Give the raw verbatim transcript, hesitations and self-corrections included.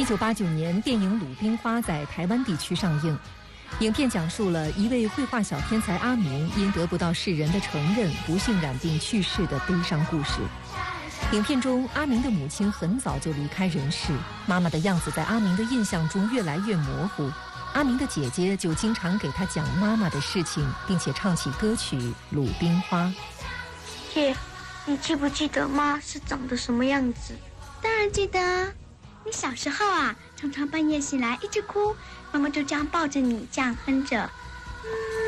一九八九年，电影《鲁冰花》在台湾地区上映。影片讲述了一位绘画小天才阿明因得不到世人的承认，不幸染病去世的悲伤故事。影片中，阿明的母亲很早就离开人世，妈妈的样子在阿明的印象中越来越模糊。阿明的姐姐就经常给他讲妈妈的事情，并且唱起歌曲《鲁冰花》。 姐，你记不记得妈是长得什么样子？ 当然记得啊，你小时候啊，常常半夜醒来一直哭，妈妈就这样抱着你，这样哼着。